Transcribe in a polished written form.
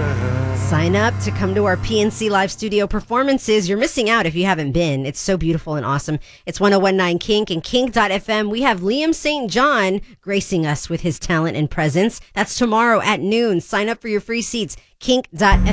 Sign up to come to our PNC Live Studio performances. You're missing out if you haven't been. It's so beautiful and awesome. It's 1019 Kink and Kink.fm. We have Liam St. John gracing us with his talent and presence. That's tomorrow at noon. Sign up for your free seats. Kink.fm.